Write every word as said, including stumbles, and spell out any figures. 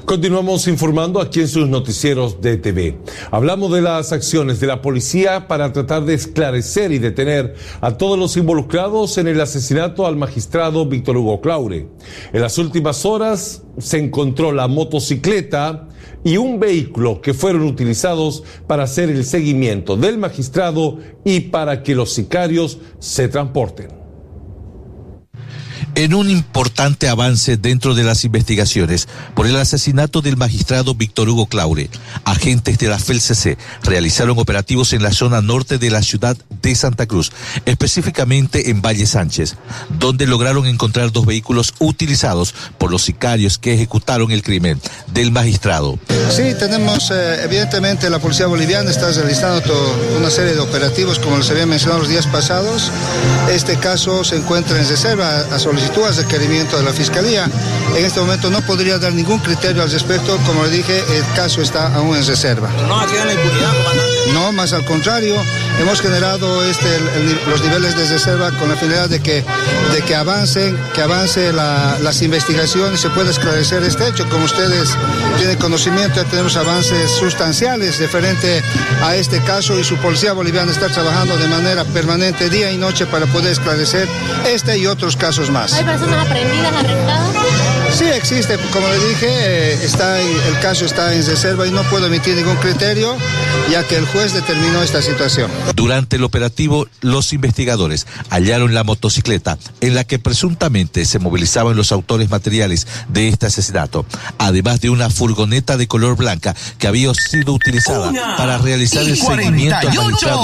Continuamos informando aquí en sus noticieros de T V. Hablamos de las acciones de la policía para tratar de esclarecer y detener a todos los involucrados en el asesinato al magistrado Víctor Hugo Claure. En las últimas horas se encontró la motocicleta y un vehículo que fueron utilizados para hacer el seguimiento del magistrado y para que los sicarios se transporten. En un importante avance dentro de las investigaciones por el asesinato del magistrado Víctor Hugo Claure, agentes de la F E L C C realizaron operativos en la zona norte de la ciudad de Santa Cruz, específicamente en Valle Sánchez, donde lograron encontrar dos vehículos utilizados por los sicarios que ejecutaron el crimen del magistrado. Sí, tenemos, eh, evidentemente la policía boliviana está realizando todo, una serie de operativos, como les había mencionado los días pasados. Este caso se encuentra en reserva a solicitud a requerimiento de la Fiscalía. En este momento no podría dar ningún criterio al respecto. Como le dije, el caso está aún en reserva. ¿No ha quedado la impunidad, comandante? No, más al contrario, hemos generado este, el, el, los niveles de reserva con la finalidad de que, de que avancen, que avance la, las investigaciones y se pueda esclarecer este hecho. Como ustedes tienen conocimiento, ya tenemos avances sustanciales referente a este caso y su policía boliviana está trabajando de manera permanente día y noche para poder esclarecer este y otros casos más. ¿Hay personas aprendidas, arrestadas? Sí, existe, como le dije, está en, el caso está en reserva y no puedo emitir ningún criterio, ya que el juez determinó esta situación. Durante el operativo, los investigadores hallaron la motocicleta en la que presuntamente se movilizaban los autores materiales de este asesinato, además de una furgoneta de color blanca que había sido utilizada para realizar el seguimiento al magistrado